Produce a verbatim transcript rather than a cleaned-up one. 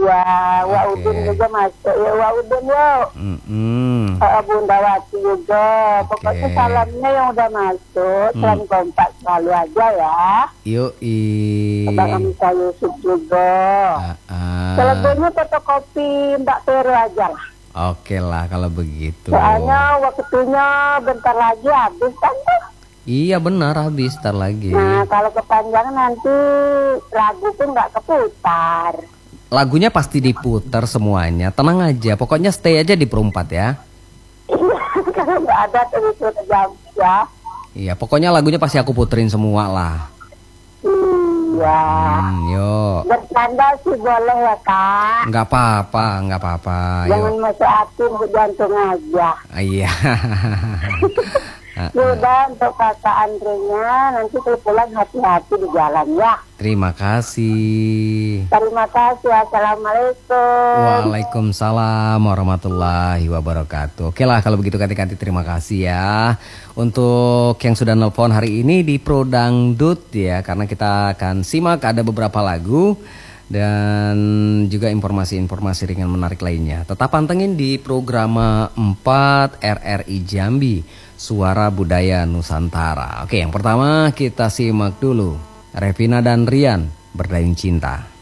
Iya, Wak Oke. Udin juga masuk. Ya, Wak Udin yuk. Mm-mm. Uh, Bunda Wati juga. Oke. Pokoknya salamnya yang udah masuk, Hmm. salam kompak selalu aja ya. Yoi. Abang Amisa Yusuf juga. Ah, ah. Selebihnya fotokopi Mbak Vero aja lah. Oke lah kalau begitu. Soalnya waktunya bentar lagi habis kan tuh. Iya benar, habis ntar lagi. Nah kalau kepanjangan nanti lagu pun nggak keputar. Lagunya pasti diputar semuanya. Tenang aja, pokoknya stay aja di Perumpat ya. Iya, karena nggak ada terus jam ya. Iya, pokoknya lagunya pasti aku puterin semua lah. Iya. Hmm, yuk. Bercanda sih boleh ya kak. Nggak apa-apa, nggak apa-apa. Jangan Yuk. masuk hati jantung aja. Ah, iya. Sudah untuk kakak Andrenya nanti pulang hati-hati di jalan ya. Terima kasih. Terima kasih. Assalamualaikum. Waalaikumsalam warahmatullahi wabarakatuh. Oke lah kalau begitu Kanti-Kanti, terima kasih ya untuk yang sudah nelpon hari ini di Pro Dangdut ya, karena kita akan simak ada beberapa lagu dan juga informasi-informasi ringan menarik lainnya. Tetap pantengin di program empat R R I Jambi, Suara Budaya Nusantara. Oke, yang pertama kita simak dulu Revina dan Rian, Berdayung Cinta.